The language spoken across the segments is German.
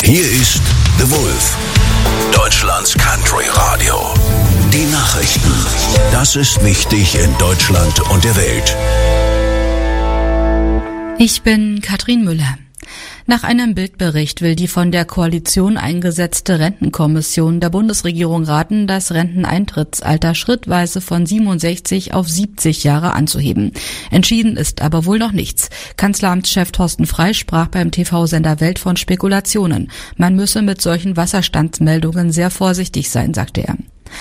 Hier ist The Wolf, Deutschlands Country Radio. Die Nachrichten. Das ist wichtig in Deutschland und der Welt. Ich bin Katrin Müller. Nach einem Bildbericht will die von der Koalition eingesetzte Rentenkommission der Bundesregierung raten, das Renteneintrittsalter schrittweise von 67 auf 70 Jahre anzuheben. Entschieden ist aber wohl noch nichts. Kanzleramtschef Thorsten Frey sprach beim TV-Sender Welt von Spekulationen. Man müsse mit solchen Wasserstandsmeldungen sehr vorsichtig sein, sagte er.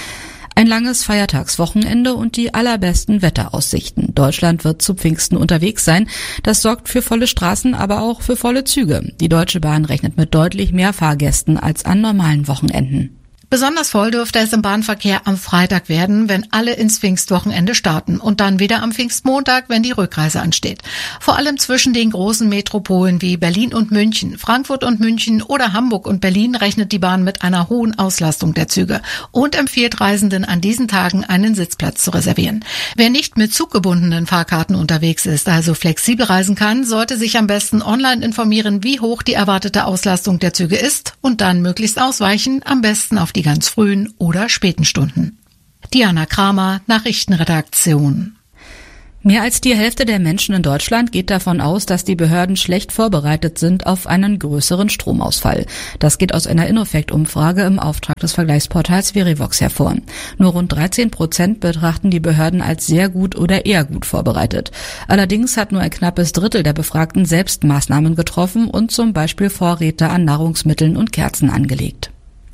Ein langes Feiertagswochenende und die allerbesten Wetteraussichten. Deutschland wird zu Pfingsten unterwegs sein. Das sorgt für volle Straßen, aber auch für volle Züge. Die Deutsche Bahn rechnet mit deutlich mehr Fahrgästen als an normalen Wochenenden. Besonders voll dürfte es im Bahnverkehr am Freitag werden, wenn alle ins Pfingstwochenende starten und dann wieder am Pfingstmontag, wenn die Rückreise ansteht. Vor allem zwischen den großen Metropolen wie Berlin und München, Frankfurt und München oder Hamburg und Berlin rechnet die Bahn mit einer hohen Auslastung der Züge und empfiehlt Reisenden an diesen Tagen einen Sitzplatz zu reservieren. Wer nicht mit zuggebundenen Fahrkarten unterwegs ist, also flexibel reisen kann, sollte sich am besten online informieren, wie hoch die erwartete Auslastung der Züge ist und dann möglichst ausweichen, am besten auf die ganz frühen oder späten Stunden. Diana Kramer, Nachrichtenredaktion. Mehr als die Hälfte der Menschen in Deutschland geht davon aus, dass die Behörden schlecht vorbereitet sind auf einen größeren Stromausfall. Das geht aus einer Innofect-Umfrage im Auftrag des Vergleichsportals Verivox hervor. Nur rund 13% betrachten die Behörden als sehr gut oder eher gut vorbereitet. Allerdings hat nur ein knappes Drittel der Befragten selbst Maßnahmen getroffen und zum Beispiel Vorräte an Nahrungsmitteln und Kerzen angelegt.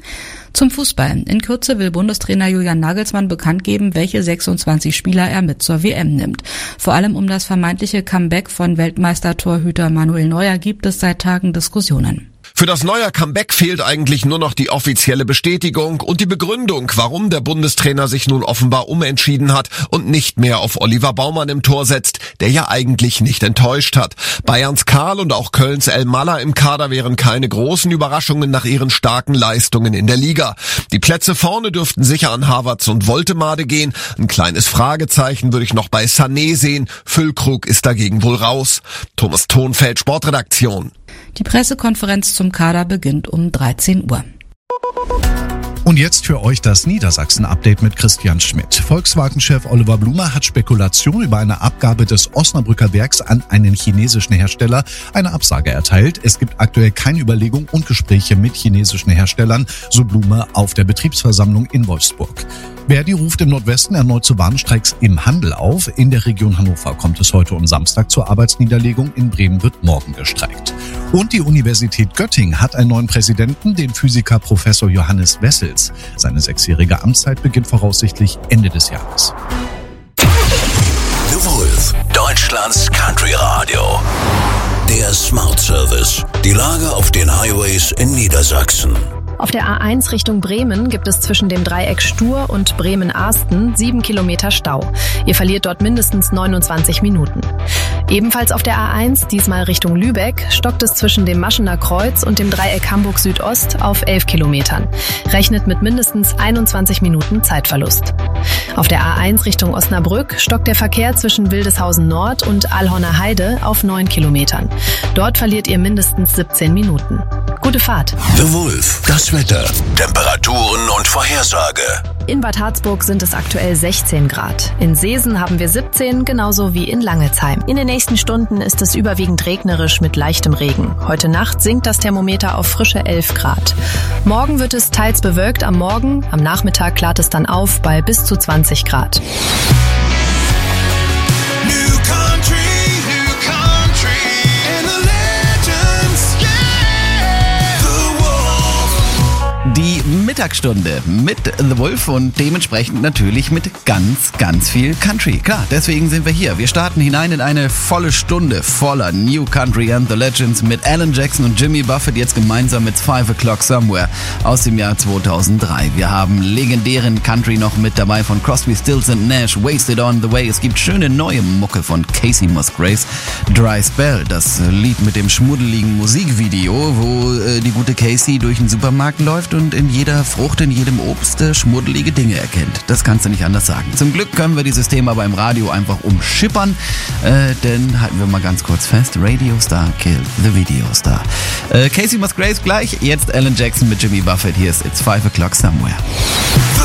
Zum Fußball. In Kürze will Bundestrainer Julian Nagelsmann bekannt geben, welche 26 Spieler er mit zur WM nimmt. Vor allem um das vermeintliche Comeback von Weltmeistertorhüter Manuel Neuer gibt es seit Tagen Diskussionen. Für das neue Comeback fehlt eigentlich nur noch die offizielle Bestätigung und die Begründung, warum der Bundestrainer sich nun offenbar umentschieden hat und nicht mehr auf Oliver Baumann im Tor setzt, der ja eigentlich nicht enttäuscht hat. Bayerns Karl und auch Kölns El Malla im Kader wären keine großen Überraschungen nach ihren starken Leistungen in der Liga. Die Plätze vorne dürften sicher an Havertz und Woltemade gehen. Ein kleines Fragezeichen würde ich noch bei Sané sehen. Füllkrug ist dagegen wohl raus. Thomas Thonfeld, Sportredaktion. Die Pressekonferenz zum Kader beginnt um 13 Uhr. Und jetzt für euch das Niedersachsen-Update mit Christian Schmidt. Volkswagen-Chef Oliver Blume hat Spekulation über eine Abgabe des Osnabrücker Werks an einen chinesischen Hersteller eine Absage erteilt. Es gibt aktuell keine Überlegung und Gespräche mit chinesischen Herstellern, so Blume auf der Betriebsversammlung in Wolfsburg. Verdi ruft im Nordwesten erneut zu Warnstreiks im Handel auf. In der Region Hannover kommt es heute und Samstag zur Arbeitsniederlegung. In Bremen wird morgen gestreikt. Und die Universität Göttingen hat einen neuen Präsidenten, den Physiker Professor Johannes Wessels. Seine 6-jährige Amtszeit beginnt voraussichtlich Ende des Jahres. The Wolf, Deutschlands Country Radio. Der Smart Service. Die Lage auf den Highways in Niedersachsen. Auf der A1 Richtung Bremen gibt es zwischen dem Dreieck Stur und Bremen-Ahsten 7 Kilometer Stau. Ihr verliert dort mindestens 29 Minuten. Ebenfalls auf der A1, diesmal Richtung Lübeck, stockt es zwischen dem Maschener Kreuz und dem Dreieck Hamburg-Südost auf 11 Kilometern. Rechnet mit mindestens 21 Minuten Zeitverlust. Auf der A1 Richtung Osnabrück stockt der Verkehr zwischen Wildeshausen Nord und Alhorner Heide auf 9 Kilometern. Dort verliert ihr mindestens 17 Minuten. Gute Fahrt. The Wolf, das Wetter, Temperaturen und Vorhersage. In Bad Harzburg sind es aktuell 16 Grad. In Seesen haben wir 17, genauso wie in Langelsheim. In den nächsten Stunden ist es überwiegend regnerisch mit leichtem Regen. Heute Nacht sinkt das Thermometer auf frische 11 Grad. Morgen wird es teils bewölkt am Morgen. Am Nachmittag klart es dann auf bei bis zu 20 Grad. Die Mittagsstunde mit The Wolf und dementsprechend natürlich mit ganz, ganz viel Country. Klar, deswegen sind wir hier. Wir starten hinein in eine volle Stunde voller New Country and the Legends mit Alan Jackson und Jimmy Buffett jetzt gemeinsam mit 5 O'Clock Somewhere aus dem Jahr 2003. Wir haben legendären Country noch mit dabei von Crosby, Stills & Nash, Wasted on the Way. Es gibt schöne neue Mucke von Casey Musgraves, Dry Spell, das Lied mit dem schmuddeligen Musikvideo, wo die gute Casey durch den Supermarkt läuft und in jeder Frucht in jedem Obst schmuddelige Dinge erkennt. Das kannst du nicht anders sagen. Zum Glück können wir dieses Thema beim Radio einfach umschippern, denn halten wir mal ganz kurz fest, Radio Star killed the Video Star. Casey Musgraves gleich, jetzt Alan Jackson mit Jimmy Buffett. Hier ist It's 5 O'Clock Somewhere.